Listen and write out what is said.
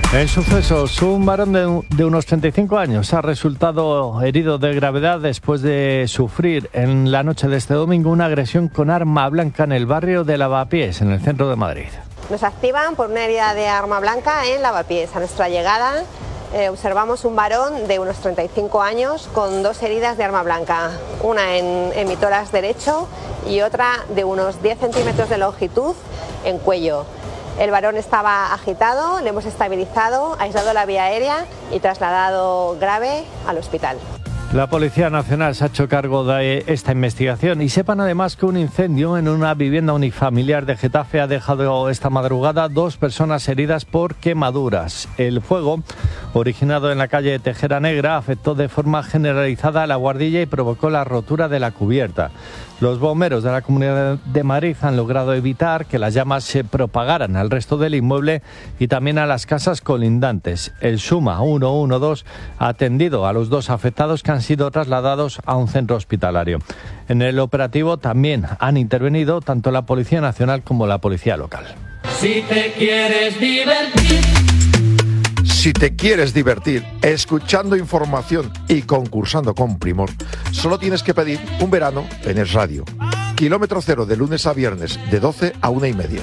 En sucesos, un varón de unos 35 años ha resultado herido de gravedad después de sufrir en la noche de este domingo una agresión con arma blanca en el barrio de Lavapiés, en el centro de Madrid. Nos activan por una herida de arma blanca en Lavapiés. A nuestra llegada observamos un varón de unos 35 años con dos heridas de arma blanca, una en mi tórax derecho y otra de unos 10 centímetros de longitud en cuello. El varón estaba agitado, le hemos estabilizado, aislado la vía aérea y trasladado grave al hospital. La Policía Nacional se ha hecho cargo de esta investigación y sepan además que un incendio en una vivienda unifamiliar de Getafe ha dejado esta madrugada 2 personas heridas por quemaduras. El fuego, originado en la calle Tejera Negra, afectó de forma generalizada a la buhardilla y provocó la rotura de la cubierta. Los bomberos de la Comunidad de Madrid han logrado evitar que las llamas se propagaran al resto del inmueble y también a las casas colindantes. El SUMA 112 ha atendido a los 2 afectados que han sido trasladados a un centro hospitalario. En el operativo también han intervenido tanto la Policía Nacional como la Policía Local. Si te quieres divertir. Si te quieres divertir escuchando información y concursando con Primor, solo tienes que pedir un verano en Es Radio. Kilómetro cero de lunes a viernes de 12 a 1:30.